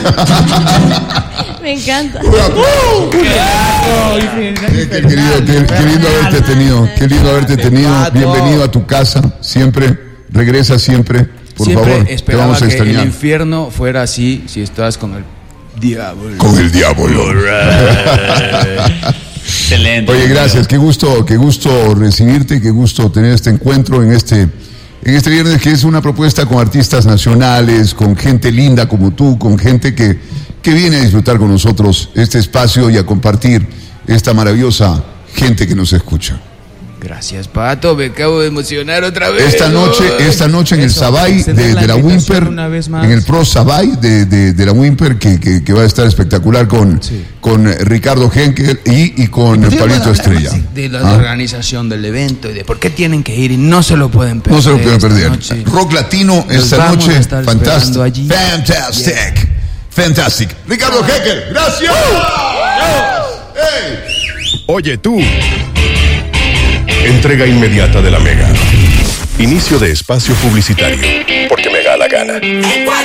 Me encanta. Qué lindo haberte tenido. Qué lindo haberte tenido. Bienvenido a tu casa. Siempre. Regresa siempre. Por siempre favor. Esperaba te vamos a que extrañar. el infierno fuera así si estás con el diablo. Con el diablo. Excelente. Oye, gracias. Qué gusto recibirte. Qué gusto tener este encuentro en este viernes, que es una propuesta con artistas nacionales, con gente linda como tú, con gente que viene a disfrutar con nosotros este espacio y a compartir esta maravillosa gente que nos escucha. Gracias, Pato, me acabo de emocionar otra vez. Esta noche en el Sabay de la Wimper, en el Pro Sabay de la Wimper, que va a estar espectacular con Ricardo Henkel y con Pablito Estrella. De la organización del evento y de por qué tienen que ir y no se lo pueden perder. No se lo pueden perder. Noche. Rock latino esta noche, fantastic. Yeah. Fantastic. Ricardo Henkel, gracias. Hey. Oye tú. Entrega inmediata de la Mega. Inicio de espacio publicitario. Porque me da la gana.